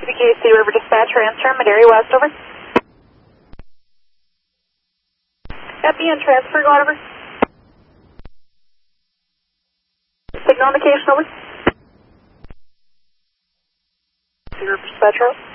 CBKC River Dispatch, transfer, Madera West, over. FBN transfer, go on, over. Signal indication, over. River Dispatch, out.